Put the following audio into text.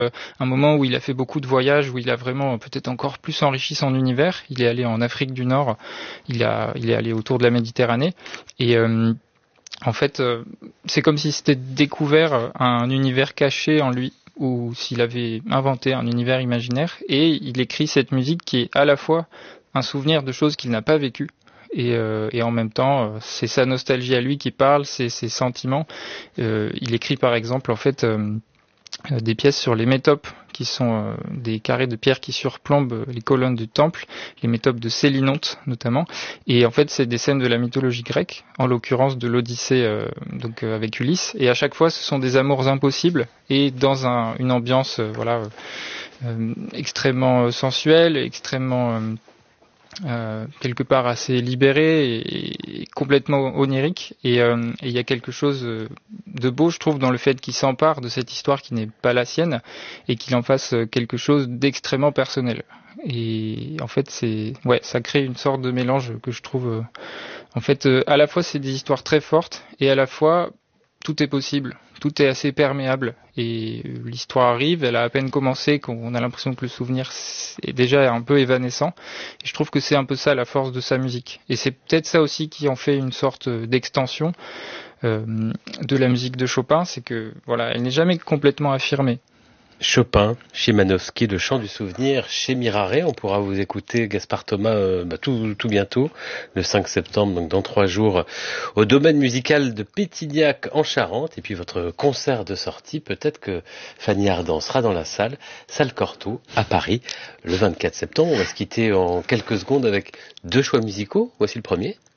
un moment où il a fait beaucoup de voyages, où il a vraiment peut-être encore plus enrichi son univers. Il est allé en Afrique du Nord, il est allé autour de la Méditerranée, et en fait, c'est comme s'il s'était découvert un univers caché en lui, ou s'il avait inventé un univers imaginaire, et il écrit cette musique qui est à la fois un souvenir de choses qu'il n'a pas vécues, et en même temps, c'est sa nostalgie à lui qui parle, c'est ses sentiments. Il écrit par exemple, en fait, des pièces sur les métopes, qui sont des carrés de pierre qui surplombent les colonnes du temple, les métopes de Célinonte notamment. Et en fait, c'est des scènes de la mythologie grecque, en l'occurrence de l'Odyssée, avec Ulysse. Et à chaque fois, ce sont des amours impossibles et dans une ambiance, extrêmement sensuelle, extrêmement quelque part assez libéré et complètement onirique, et il y a quelque chose de beau, je trouve, dans le fait qu'il s'empare de cette histoire qui n'est pas la sienne et qu'il en fasse quelque chose d'extrêmement personnel. Et en fait, ça crée une sorte de mélange que je trouve à la fois c'est des histoires très fortes et à la fois tout est possible, tout est assez perméable, et l'histoire arrive, elle a à peine commencé, qu'on a l'impression que le souvenir est déjà un peu évanescent, et je trouve que c'est un peu ça la force de sa musique, et c'est peut-être ça aussi qui en fait une sorte d'extension de la musique de Chopin, c'est que voilà, elle n'est jamais complètement affirmée. Chopin, Szymanowski, le chant du souvenir chez Mirare. On pourra vous écouter, Gaspard Thomas, tout bientôt, le 5 septembre, donc dans 3 jours, au domaine musical de Pétignac en Charente. Et puis votre concert de sortie, peut-être que Fanny Ardant sera dans la salle Cortot à Paris, le 24 septembre. On va se quitter en quelques secondes avec 2 choix musicaux. Voici le premier.